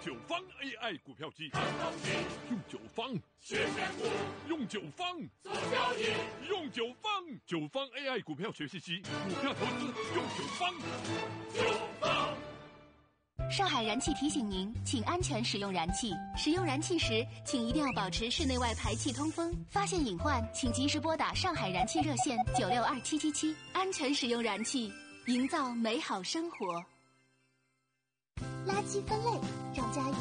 九方 AI 股票机，用九方学选股， 用九方做交易， 用九方AI 股票学习机，股票投资用九方。 上海燃气提醒您，请安全使用燃气。使用燃气时，请一定要保持室内外排气通风。发现隐患，请及时拨打上海燃气热线962777，安全使用燃气，营造美好生活。 垃圾分类，让家园